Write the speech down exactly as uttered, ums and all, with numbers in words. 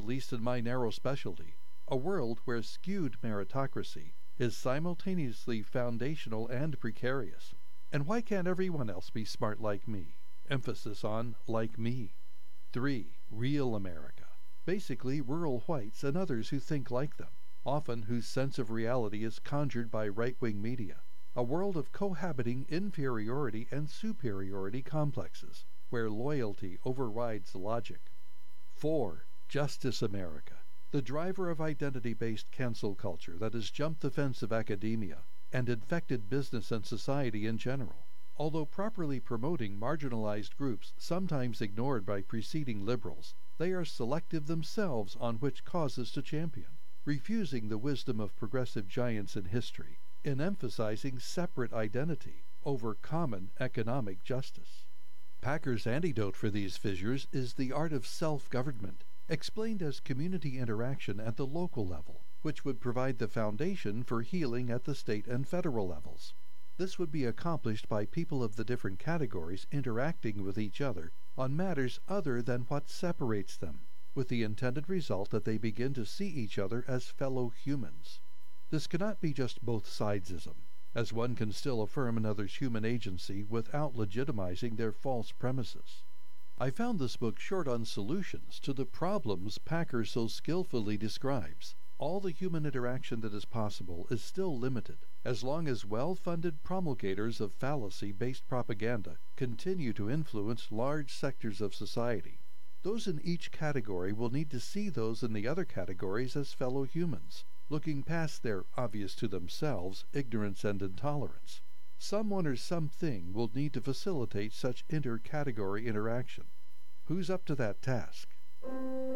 at least in my narrow specialty, a world where skewed meritocracy is simultaneously foundational and precarious. And why can't everyone else be smart like me? Emphasis on like me. Three. Real America. Basically rural whites and others who think like them, often whose sense of reality is conjured by right-wing media. A world of cohabiting inferiority and superiority complexes, where loyalty overrides logic. Four. Justice America. The driver of identity-based cancel culture that has jumped the fence of academia and infected business and society in general. Although properly promoting marginalized groups sometimes ignored by preceding liberals, they are selective themselves on which causes to champion, refusing the wisdom of progressive giants in history, in emphasizing separate identity over common economic justice. Packer's antidote for these fissures is the art of self-government, explained as community interaction at the local level, which would provide the foundation for healing at the state and federal levels. This would be accomplished by people of the different categories interacting with each other on matters other than what separates them, with the intended result that they begin to see each other as fellow humans. This cannot be just both-sidesism, as one can still affirm another's human agency without legitimizing their false premises. I found this book short on solutions to the problems Packer so skillfully describes. All the human interaction that is possible is still limited, as long as well-funded promulgators of fallacy-based propaganda continue to influence large sectors of society. Those in each category will need to see those in the other categories as fellow humans, looking past their obvious-to-themselves ignorance and intolerance. Someone or something will need to facilitate such inter-category interaction. Who's up to that task?